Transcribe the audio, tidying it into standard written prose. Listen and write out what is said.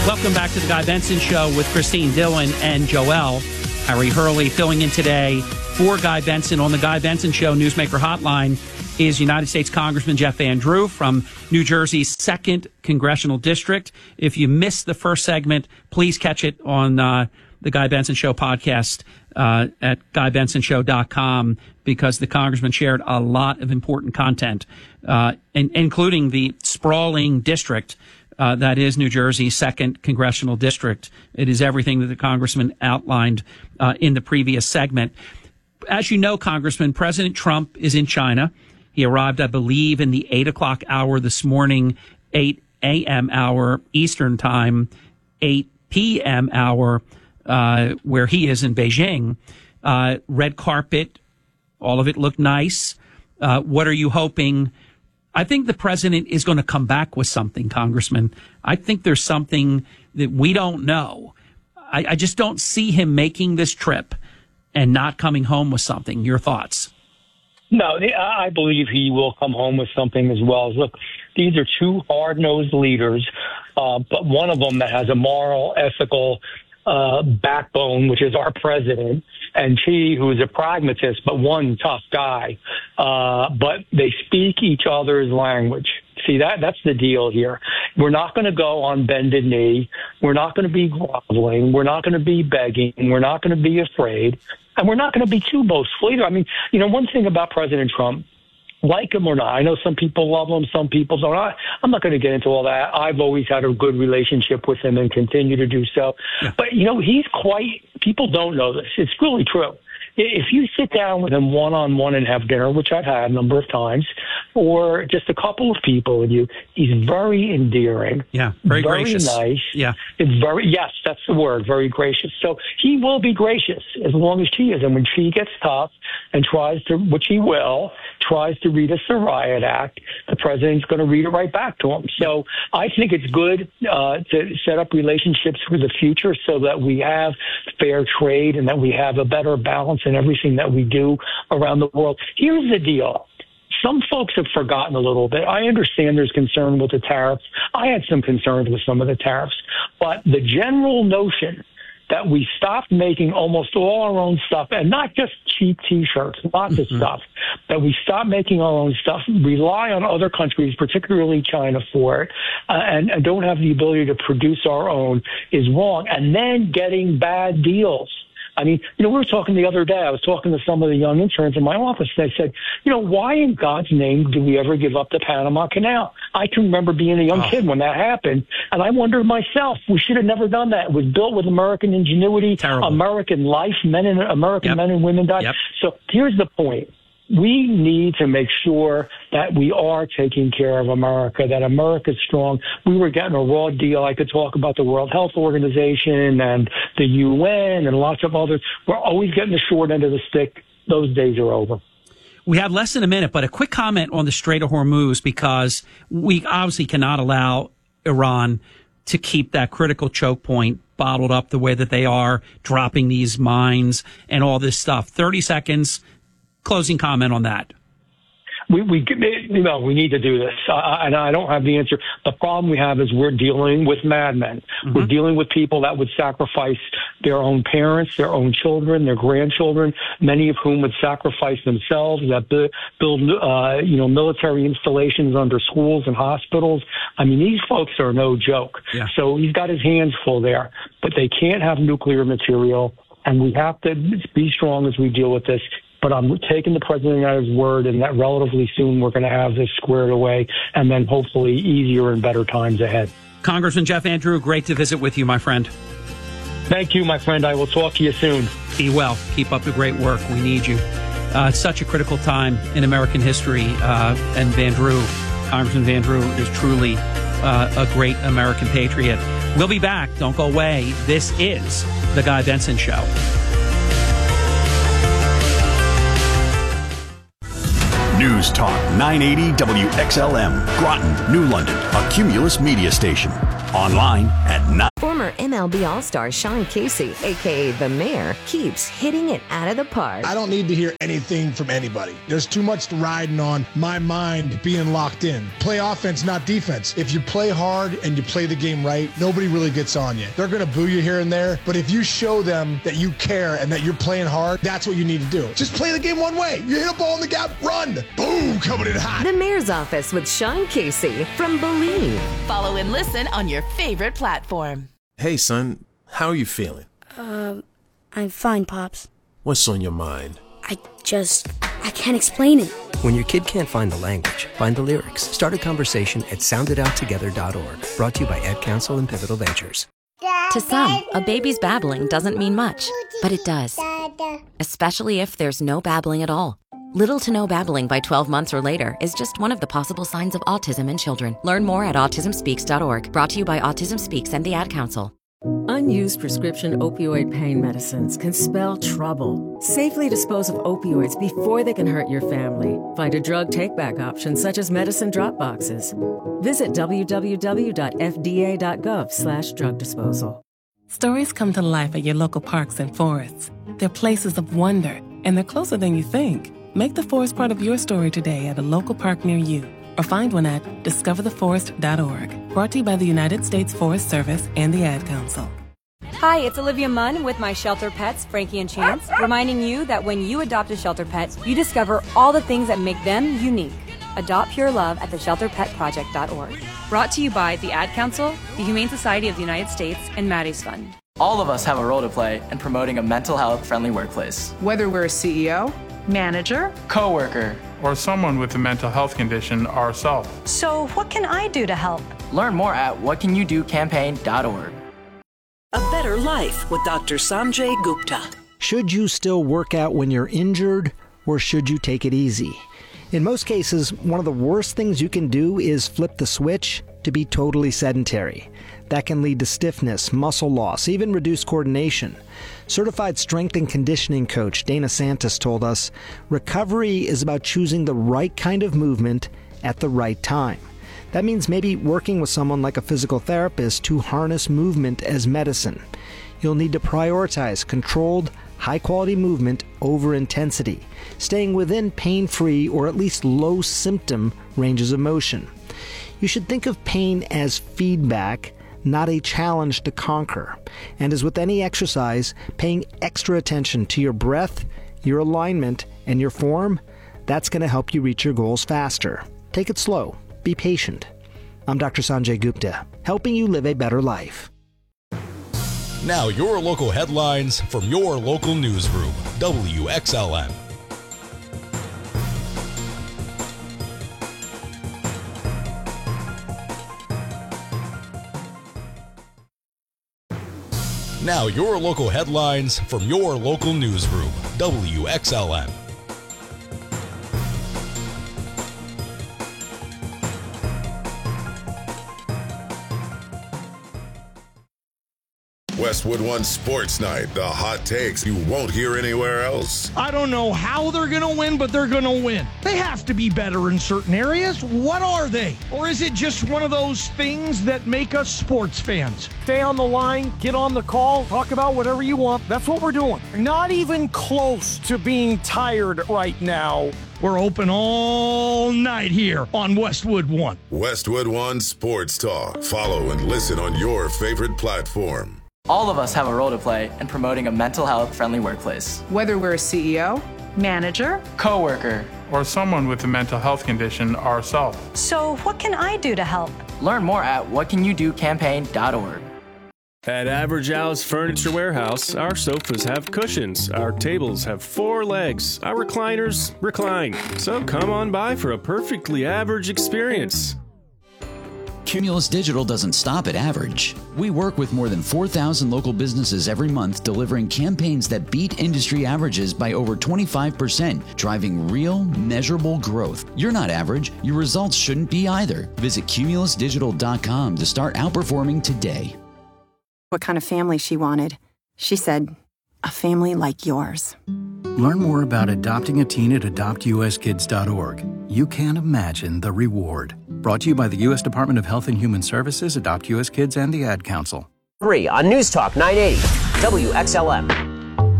Welcome back to the Guy Benson Show with Christine Dillon and Joel. Harry Hurley filling in today for Guy Benson. On the Guy Benson Show Newsmaker Hotline is United States Congressman Jeff Van Drew from New Jersey's 2nd Congressional District. If you missed the first segment, please catch it on the Guy Benson Show podcast at GuyBensonShow.com, because the congressman shared a lot of important content, including the sprawling district that is New Jersey's 2nd Congressional District. It is everything that the congressman outlined in the previous segment. As you know, Congressman, President Trump is in China. He arrived, I believe, in the 8 o'clock hour this morning, 8 a.m. hour Eastern Time, 8 p.m. hour where he is in Beijing. Red carpet, all of it looked nice. What are you hoping? I think the president is going to come back with something, Congressman. I think there's something that we don't know. I just don't see him making this trip and not coming home with something. Your thoughts? No, I believe he will come home with something as well. Look, these are two hard-nosed leaders, but one of them that has a moral, ethical backbone, which is our president, and Xi, who is a pragmatist, but one tough guy. But they speak each other's language. See, that's the deal here. We're not going to go on bended knee. We're not going to be groveling. We're not going to be begging. We're not going to be afraid. And we're not going to be too boastful either. I mean, you know, one thing about President Trump, like him or not, I know some people love him, some people don't. I'm not going to get into all that. I've always had a good relationship with him and continue to do so. Yeah. But, you know, people don't know this. It's really true. If you sit down with him one-on-one and have dinner, which I've had a number of times, or just a couple of people with you, he's very endearing. Yeah, very gracious. Very nice. Yeah. Yes, that's the word, very gracious. So he will be gracious as long as Xi is. And when Xi gets tough and tries to, which he will, tries to read us the riot act, the president's going to read it right back to him. So I think it's good to set up relationships for the future so that we have fair trade and that we have a better balance in everything that we do around the world. Here's the deal. Some folks have forgotten a little bit. I understand there's concern with the tariffs. I had some concerns with some of the tariffs. But the general notion that we stopped making almost all our own stuff, and not just cheap T-shirts, lots of stuff, that we stop making our own stuff, rely on other countries, particularly China, for it, and don't have the ability to produce our own is wrong. And then getting bad deals. I mean, you know, we were talking the other day. I was talking to some of the young interns in my office. They said, you know, why in God's name do we ever give up the Panama Canal? I can remember being a young kid when that happened. And I wondered myself, we should have never done that. It was built with American ingenuity, American life, American men and women died. So here's the point. We need to make sure that we are taking care of America, that America's strong. We were getting a raw deal. I could talk about the World Health Organization and the UN and lots of others. We're always getting the short end of the stick. Those days are over. We have less than a minute, but a quick comment on the Strait of Hormuz, because we obviously cannot allow Iran to keep that critical choke point bottled up the way that they are, dropping these mines and all this stuff. 30 seconds. Closing comment on that. We need to do this. And I don't have the answer. The problem we have is we're dealing with madmen. We're dealing with people that would sacrifice their own parents, their own children, their grandchildren, many of whom would sacrifice themselves, that build military installations under schools and hospitals. I mean, these folks are no joke. Yeah. So he's got his hands full there. But they can't have nuclear material, and we have to be strong as we deal with this. But I'm taking the president at his word, and that relatively soon we're going to have this squared away, and then hopefully easier and better times ahead. Congressman Jeff Van Drew, great to visit with you, my friend. Thank you, my friend. I will talk to you soon. Be well. Keep up the great work. We need you. It's such a critical time in American history, and Van Drew, Congressman Van Drew, is truly a great American patriot. We'll be back. Don't go away. This is The Guy Benson Show. News News Talk 980 WXLM, Groton, New London, a Cumulus media station. Online at 9. Former MLB All-Star Sean Casey, a.k.a. The Mayor, keeps hitting it out of the park. I don't need to hear anything from anybody. There's too much riding on my mind being locked in. Play offense, not defense. If you play hard and you play the game right, nobody really gets on you. They're going to boo you here and there, but if you show them that you care and that you're playing hard, that's what you need to do. Just play the game one way. You hit a ball in the gap, run. Boom, coming in hot. The Mayor's Office with Sean Casey from Believe. Follow and listen on your favorite platform. Hey, son, how are you feeling? I'm fine, Pops. What's on your mind? I can't explain it. When your kid can't find the language, find the lyrics. Start a conversation at sounditouttogether.org. Brought to you by Ad Council and Pivotal Ventures. To some, a baby's babbling doesn't mean much, but it does. Especially if there's no babbling at all. Little to no babbling by 12 months or later is just one of the possible signs of autism in children. Learn more at autismspeaks.org. Brought to you by Autism Speaks and the Ad Council. Unused prescription opioid pain medicines can spell trouble. Safely dispose of opioids before they can hurt your family. Find a drug take-back option such as medicine drop boxes. Visit www.fda.gov/drug disposal. Stories come to life at your local parks and forests. They're places of wonder, and they're closer than you think. Make the forest part of your story today at a local park near you, or find one at discovertheforest.org. Brought to you by the United States Forest Service and the Ad Council. Hi, it's Olivia Munn with my shelter pets, Frankie and Chance, reminding you that when you adopt a shelter pet, you discover all the things that make them unique. Adopt pure love at theshelterpetproject.org. Brought to you by the Ad Council, the Humane Society of the United States, and Maddie's Fund. All of us have a role to play in promoting a mental health friendly workplace. Whether we're a CEO, manager, coworker, or someone with a mental health condition ourselves. So what can I do to help? Learn more at whatcanyoudocampaign.org. A Better Life with Dr. Sanjay Gupta. Should you still work out when you're injured, or should you take it easy? In most cases, one of the worst things you can do is flip the switch to be totally sedentary. That can lead to stiffness, muscle loss, even reduced coordination. Certified strength and conditioning coach Dana Santos told us, recovery is about choosing the right kind of movement at the right time. That means maybe working with someone like a physical therapist to harness movement as medicine. You'll need to prioritize controlled, high-quality movement over intensity, staying within pain-free or at least low-symptom ranges of motion. You should think of pain as feedback, not a challenge to conquer. And as with any exercise, paying extra attention to your breath, your alignment, and your form, that's going to help you reach your goals faster. Take it slow. Be patient. I'm Dr. Sanjay Gupta, helping you live a better life. Now your local headlines from your local newsroom, WXLM. Now your local headlines from your local newsroom, WXLM. Westwood One Sports Night, the hot takes you won't hear anywhere else. I don't know how they're going to win, but they're going to win. They have to be better in certain areas. What are they? Or is it just one of those things that make us sports fans? Stay on the line, get on the call, talk about whatever you want. That's what we're doing. Not even close to being tired right now. We're open all night here on Westwood One. Westwood One Sports Talk. Follow and listen on your favorite platform. All of us have a role to play in promoting a mental health friendly workplace. Whether we're a CEO, manager, coworker, or someone with a mental health condition ourselves. So what can I do to help? Learn more at whatcanyoudocampaign.org. At Average Al's Furniture Warehouse, our sofas have cushions, our tables have 4 legs, our recliners recline. So come on by for a perfectly average experience. Cumulus Digital doesn't stop at average. We work with more than 4,000 local businesses every month, delivering campaigns that beat industry averages by over 25%, driving real, measurable growth. You're not average. Your results shouldn't be either. Visit cumulusdigital.com to start outperforming today. What kind of family she wanted. She said, a family like yours. Learn more about adopting a teen at adoptuskids.org. You can't imagine the reward. Brought to you by the U.S. Department of Health and Human Services, Adopt U.S. Kids, and the Ad Council. 3 on News Talk 980, WXLM.